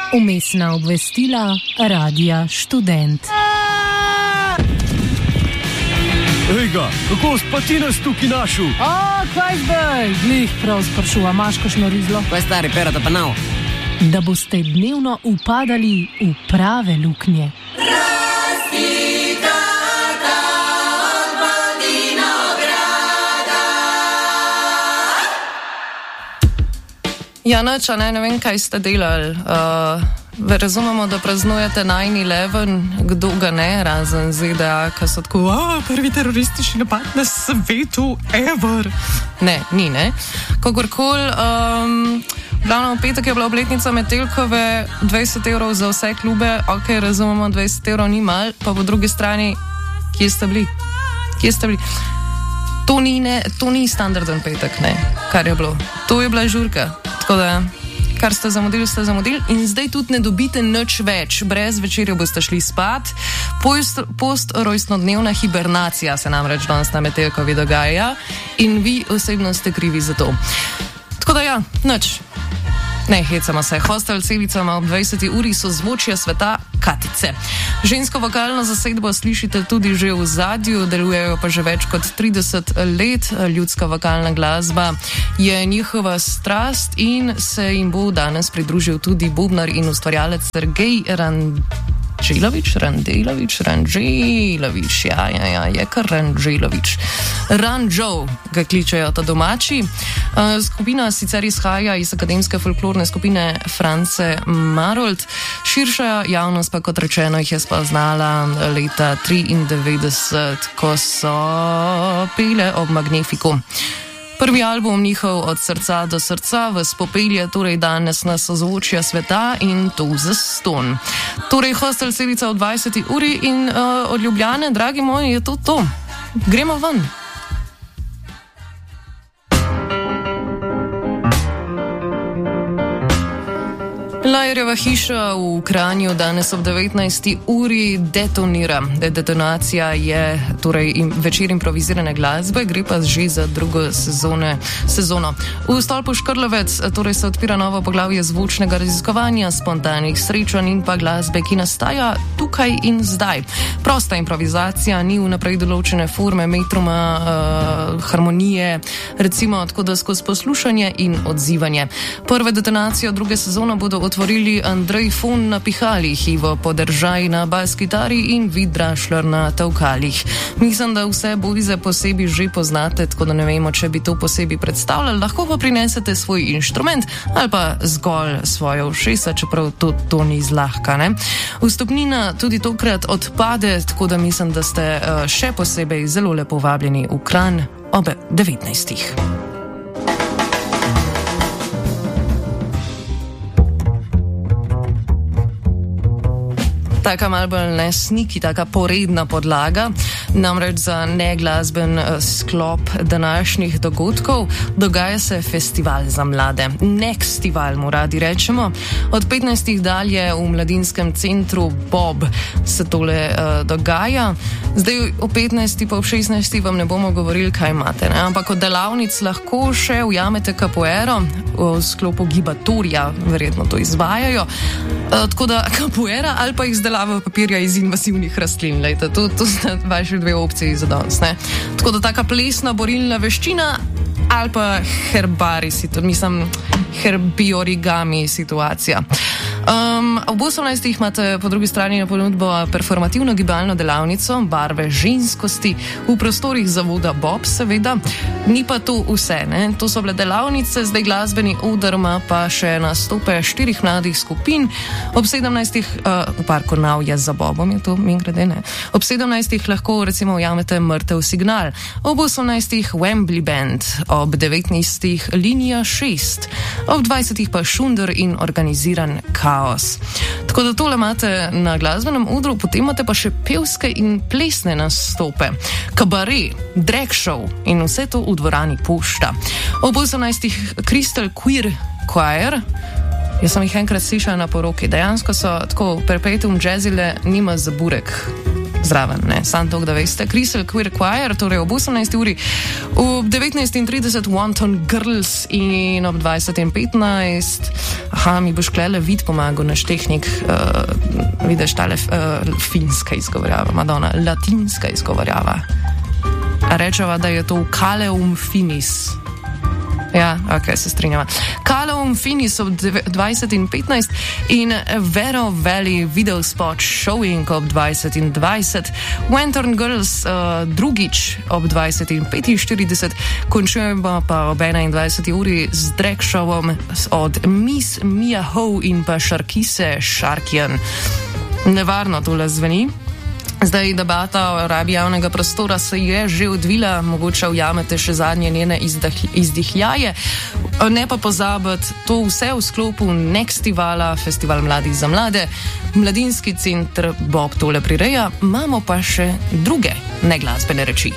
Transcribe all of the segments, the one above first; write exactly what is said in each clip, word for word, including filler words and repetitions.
Umestna obvestila Radia Študent. Ejga, kako pa ti nas tukaj našel? O, kaj zdaj? Glih prav sprašuva, imaš kakšno rizlo? Kaj stari, pera da pa nav? Da boste dnevno upadali v prave luknje. Ja, nič, ne, ne vem, kaj ste delali. Uh, razumemo, da praznujete nine eleven, kdo ga ne, razen Z D A, ki so tako, a, prvi teroristični napad na svetu, ever. Ne, ni, ne. Kakorkoli, um, glavno v petek je bila obletnica Metelkove, dvajset evrov za vse klube, ok, razumemo, dvajset evrov ni mal, pa po drugi strani, kje ste bili? Kje ste bili? To ni, ne, to ni standarden petek, ne, kar je bilo. To je bila žurka. Tako da, kar ste zamudili, ste zamudili in zdaj tudi ne dobite nič več. Brez večerjo boste šli spat. Post, post-rojstnodnevna hibernacija se namreč danes na Metelkovi dogaja in vi osebno ste krivi za to. Tako da ja, nič. Ne, hecamo se. Hostel Cevicama ob dvajseti uri so zvočja sveta Katice. Žensko vokalno zasedbo slišite tudi že v zadju, delujejo pa že več kot trideset let. Ljudska vokalna glasba je njihova strast in se jim bo danes pridružil tudi bobnar in ustvarjalec Sergej Ranđelović, Ranđelović, Ranđelović, ja, ja, ja, je kar Ranđelović. Ranđo ga kličejo ta domači. Uh, skupina sicer izhaja iz akademske folklorne skupine France Marold. Širša javnost pa, kot rečeno, jih je spoznala leta triindevetdeset, ko so pele ob Magnifiku. Prvi album njihov Od srca do srca vas popelje torej danes na sozvočja sveta in to zastonj. Torej Hostel Cevica ob dvajseti uri in uh, od Ljubljane, dragi moji, je to to. Gremo ven. Lajerjeva hiša v Kranju danes ob devetnajsti uri detonira. Detonacija je torej im, večer improvizirane glasbe, gre pa že za drugo sezone, sezono. V stolpu Škrlovec torej se odpira novo poglavje zvočnega raziskovanja, spontanih srečanj in pa glasbe, ki nastaja tukaj in zdaj. Prosta improvizacija, ni vnaprej določene forme, metruma, uh, harmonije, recimo tako da skozi poslušanje in odzivanje. Prve detonacije druge sezone bodo otvorili Andrej Fon na pihalih, Ivo Podržaj na bas-kitari in Vid Drašler na tavkalih. Mislim, da vse bodize posebej že poznate, tako da ne vemo, če bi to posebej predstavljali, lahko pa prinesete svoj inštrument ali pa zgolj svoje ušesa, čeprav to, to ni zlahka, ne? Vstopnina tudi tokrat odpade, tako da mislim, da ste uh, še posebej zelo lepo vabljeni v Kranj ob devetnajstih. Taka malo bolj nesniki, taka poredna podlaga, namreč za neglasben sklop današnjih dogodkov. Dogaja se festival za mlade. Nextival mu radi rečemo. Od petnajstih dalje v mladinskem centru Bob se tole uh, dogaja. Zdaj o petnajsti pa ob šestnajsti vam ne bomo govorili, kaj imate, ne? Ampak od delavnic lahko še ujamete capoeiro v sklopu gibatorja, verjetno to izvajajo. Uh, tako da capoeira ali pa izdelava papirja iz invazivnih rastlin. Lejte, to, to sta vaši dve opciji za danes, ne? Tako da taka plesna borilna veščina ali pa herbari, mislim, herbiorigami situacija. Um, ob osemnajstih imate po drugi strani na ponudbo performativno gibalno delavnico Barve ženskosti v prostorih zavoda Bob, seveda. Ni pa to vse, ne? To so bile delavnice, zdaj glasbeni oder ima pa še nastope štirih mladih skupin. Ob sedemnajstih, uh, v parku Nav je za Bobom, je to min grede, ne? Ob sedemnajstih lahko recimo ujamete Mrtev signal, ob osemnajstih Wembley Band, ob devetnajstih Linija šest, ob dvajsetih pa Šunder in organiziran kaos. Tako da tole imate na glasbenem odru, potem imate pa še pevske in plesne nastope, kabare, drag show in vse to v dvorani Pošta. Ob osemnajstih Crystal Queer Choir. Jaz sem jih enkrat slišala na poroki. Dejansko so tako perpetuum jazzile, nima za burek. zraven, ne, sam to, da veste. Crystal Queer Choir, torej ob osemnajsti uri, ob devetnajst in trideset Wanton Girls in ob dvajset in petnajst, aha, mi boš klele vid pomagal, naš tehnik, uh, vidiš tale uh, finska izgovorjava, Madonna, latinska izgovorjava. A rečeva, da je to Kaleum Finis. Ja, ok, se strinjava. Kaleum Finis ob dvajset in petnajst in Vero Valley Video Spot Showing ob dvajset in dvajset. Wanton Girls uh, drugič ob dvajset in petinštirideset. Končujemo pa ob enaindvajseti uri z drag showom od Miss Mia Ho in pa Sharkise Sharkian. Nevarno tole zveni. Zdaj debata o rabi javnega prostora se je že odvila, mogoče ujamete še zadnje njene izdihljaje. Ne pa pozabiti, to vse v sklopu Nextivala, festival mladih za mlade, Mladinski center Bob tole prireja, imamo pa še druge neglasbene reči.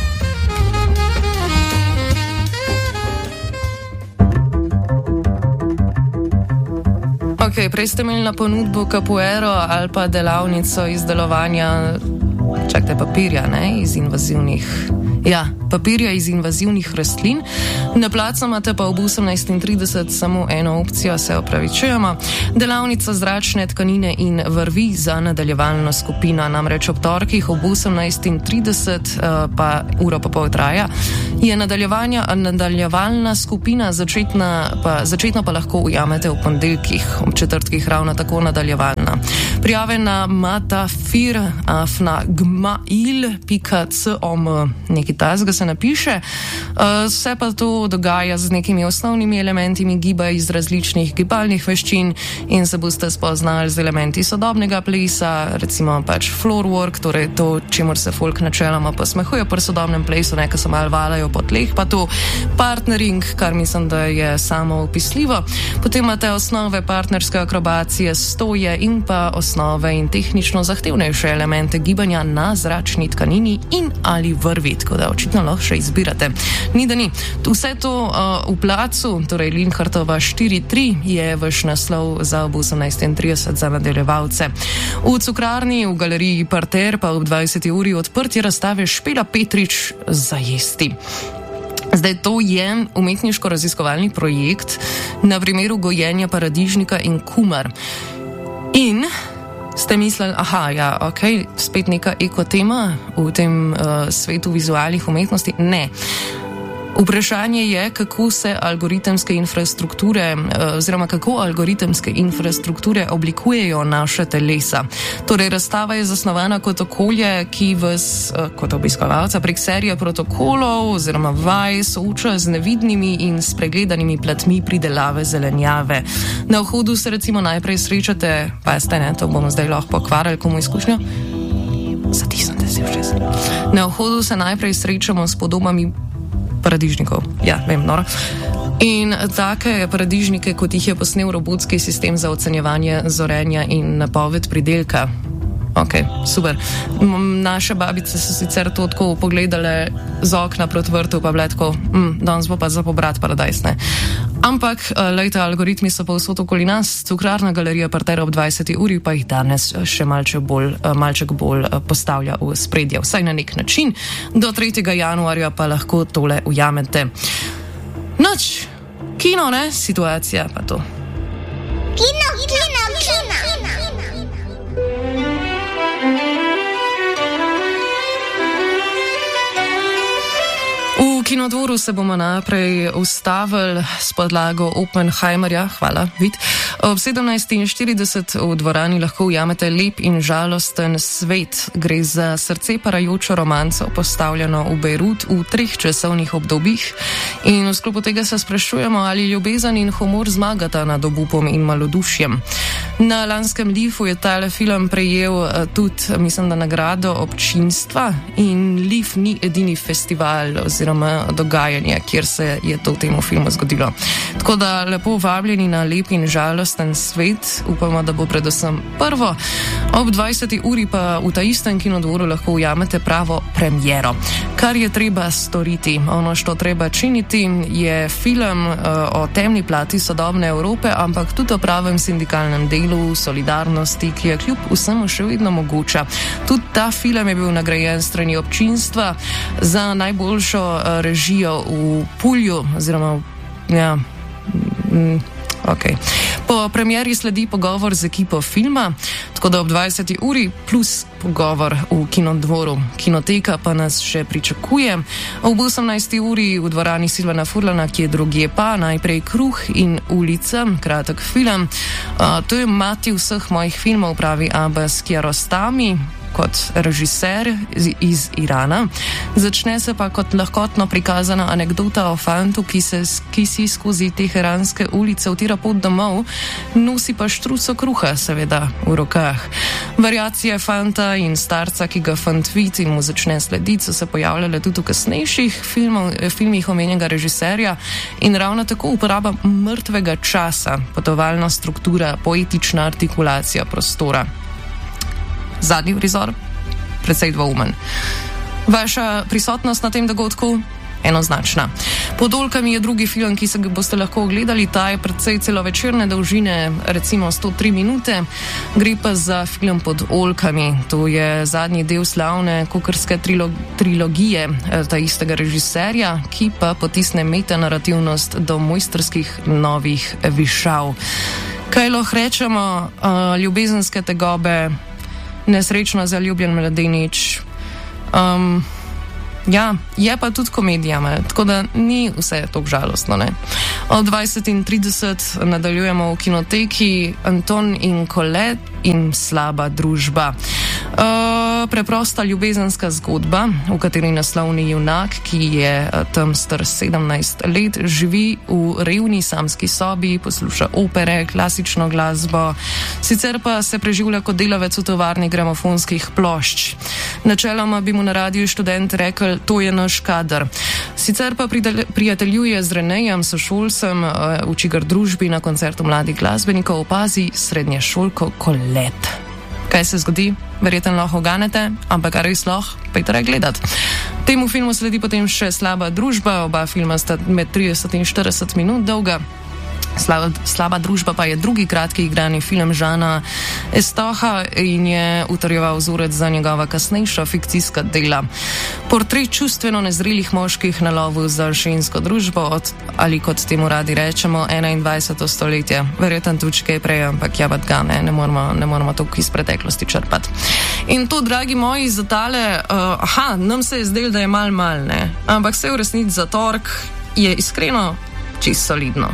Ok, prej ste imeli na ponudbo capoeiro ali pa delavnico izdelovanja, čakajte, papirja, ne, iz invazivnih, ja, papirja iz invazivnih rastlin. Na placu imate pa ob osemnajst in trideset samo eno opcijo, se opravičujemo. Delavnica zračne tkanine in vrvi za nadaljevalno skupino, namreč ob torkih ob osemnajst in trideset, pa uro pa pol traja, je nadaljevalna skupina, začetna pa, začetno pa lahko ujamete v ponedeljkih, ob četrtkih ravno tako nadaljevalna. Prijave na matafir afna gmail pika com, nekaj tazga se napiše. Vse pa to dogaja z nekimi osnovnimi elementi giba iz različnih gibalnih veščin in se boste spoznali z elementi sodobnega plesa, recimo pač floorwork, torej to, čemur se folk načeloma posmehuje pri sodobnem plesu, nekaj se malo valajo po tleh, pa to partnering, kar mislim, da je samo opisljivo. Potem imate osnove partnerske akrobacije, stoje in pa osnove in tehnično zahtevnejše elemente gibanja na zračni tkanini in ali vrvi, tako da očitno lahko še izbirate. Ni da ni. Vse to uh, v placu, torej Linhartova štiri tri, je vaš naslov za ob osemnajst in trideset za nadaljevalce. V cukrarni, v galeriji Parter pa ob dvajseti uri odprtje razstave Špela Petrič za jesti. Zdaj, to je umetniško-raziskovalni projekt na primeru gojenja paradižnika in kumar. In ste mislili, aha, ja, ok, spet neka ekotema v tem uh, svetu vizualnih umetnosti? Ne. Vprašanje je, kako se algoritemske infrastrukture oziroma kako algoritemske infrastrukture oblikujejo naše telesa. Torej, razstava je zasnovana kot okolje, ki vas kot obiskovalca prek serije protokolov oziroma vaj sooča z nevidnimi in spregledanimi platmi pridelave zelenjave. Na vhodu se recimo najprej srečate, pa ste, ne, to bomo zdaj lahko pokvarili komu izkušnjo. Zatisnite si v čez. Na vhodu se najprej srečamo s podobami paradižnikov. Ja, vem, noro. In take paradižnike, kot jih je posnel robotski sistem za ocenjevanje zorenja in napoved pridelka. Ok, super. Naše babice so sicer to tako pogledale z okna proti vrtu, pa bile tako, mm, danes bo pa za pobrat paradajz, ne. Ampak, lejte, algoritmi so pa vsot okoli nas, cukrarna galerija Parter ob dvajseti uri pa jih danes še malček bolj, malček bolj postavlja v spredje, vsaj na nek način. Do tretjega januarja pa lahko tole ujamete. Noč, kino, ne, situacija pa to. Kino, kino, kino. V Kinodvoru se bomo najprej ustavili s podlago Oppenheimerja, hvala, vid. Ob sedemnajst in štirideset v dvorani lahko ujamete Lep in žalosten svet. Gre za srce parajočo romanco, postavljeno v Bejrut v treh časovnih obdobjih. In v sklopu tega se sprašujemo, ali ljubezen in humor zmagata nad obupom in malodušjem. Na lanskem Lifu je tale film prejel tudi, mislim, da nagrado občinstva in Lif ni edini festival oziroma dogajanje, kjer se je to temu filmu zgodilo. Tako da lepo vabljeni na Lep in žalosten svet, upamo, da bo predvsem prvo. Ob dvajseti uri pa v ta istem Kinodvoru lahko ujamete pravo premiero. Kar je treba storiti, ono što treba činiti, je film uh, o temni plati sodobne Evrope, ampak tudi o pravem sindikalnem delu delu, solidarnosti, ki je kljub vsemu še vedno mogoča. Tudi ta film je bil nagrajen strani občinstva za najboljšo režijo v Pulju, oziroma ja. Mm, Okay. Po premieri sledi pogovor z ekipo filma, tako da ob dvajseti uri plus pogovor v Kinodvoru. Kinoteka pa nas še pričakuje. Ob osemnajsti uri v dvorani Silvana Furlana, ki je drugje pa, najprej Kruh in ulica, kratek film. Uh, to je mati vseh mojih filmov, pravi Abbas Kiarostami kot režiser iz, iz Irana. Začne se pa kot lahkotno prikazana anekdota o fantu, ki, se, ki si skozi teheranske ulice utira pot domov, nosi pa štruco kruha, seveda, v rokah. Variacije fanta in starca, ki ga fant vidi in mu začne slediti, so se pojavljale tudi v kasnejših filmov, filmih omenjenega režiserja in ravno tako uporaba mrtvega časa, potovalna struktura, poetična artikulacija prostora. Zadnji prizor, precej dvoumen. Vaša prisotnost na tem dogodku? Enoznačna. Pod oljkami je drugi film, ki se ga boste lahko ogledali, ta je precej celovečerne dolžine, recimo sto tri minute. Gre pa za film Pod oljkami. To je zadnji del slavne kukrske trilog trilogije ta istega režiserja, ki pa potisne metanarativnost do mojstrskih novih višav. Kaj lahko rečemo, uh, ljubezenske tegobe, nesrečno zaljubljen mladenič. Um, ja, je pa tudi komedija, me, tako da ni vse tako žalostno. Ne? Od dvajset in trideset nadaljujemo v Kinoteki Anton in Colette in Slaba družba. Uh, preprosta ljubezenska zgodba, v kateri naslovni junak, ki je uh, tam star sedemnajst let, živi v revni samski sobi, posluša opere, klasično glasbo, sicer pa se preživlja kot delavec v tovarni gramofonskih plošč. Načeloma bi mu na radiju študent rekel, to je naš kader. Sicer pa prijateljuje z Renejem, sošolcem, uh, v čigar družbi na koncertu mladih glasbenikov opazi srednješolko Colette. Kaj se zgodi? Verjetno lahko ganete, ampak kar res lahko, pejte re gledat. Temu filmu sledi potem še Slaba družba, oba filma sta med trideset in štirideset minut dolga. Slaba, slaba družba pa je drugi kratki igrani film Žana Estoha in je utrjeval vzorec za njegova kasnejša fikcijska dela. Portret čustveno nezrelih moških na lovu za žensko družbo od, ali kot temu radi rečemo, enaindvajseto stoletje. Verjetno tudi kaj prej, ampak jabat ga, ne, ne moramo, ne moramo toliko iz preteklosti črpati. In to, dragi moji, za tale, uh, aha, nam se je zdelo, da je mal mal, ne, ampak se v resnici za tork je iskreno čist solidno.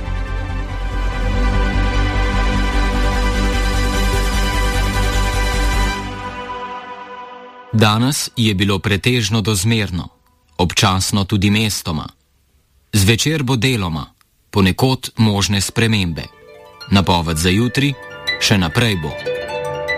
Danes je bilo pretežno dozmerno, občasno tudi mestoma. Zvečer bo deloma, ponekod možne spremembe. Napoved za jutri, še naprej bo.